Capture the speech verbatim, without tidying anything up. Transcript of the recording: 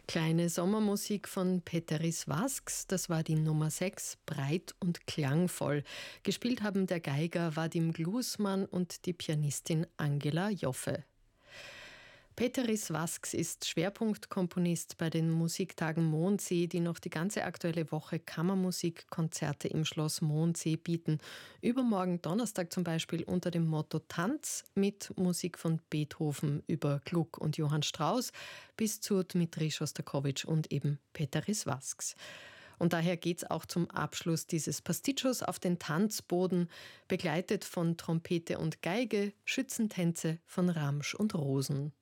Kleine Sommermusik von Peteris Vasks, das war die Nummer sechs, breit und klangvoll. Gespielt haben der Geiger Vadim Glusman und die Pianistin Angela Joffe. Peteris Vasks ist Schwerpunktkomponist bei den Musiktagen Mondsee, die noch die ganze aktuelle Woche Kammermusikkonzerte im Schloss Mondsee bieten. Übermorgen Donnerstag zum Beispiel unter dem Motto Tanz mit Musik von Beethoven über Gluck und Johann Strauss bis zu Dmitri Schostakowitsch und eben Peteris Vasks. Und daher geht's auch zum Abschluss dieses Pasticcios auf den Tanzboden, begleitet von Trompete und Geige, Schützentänze von Ramsch und Rosen.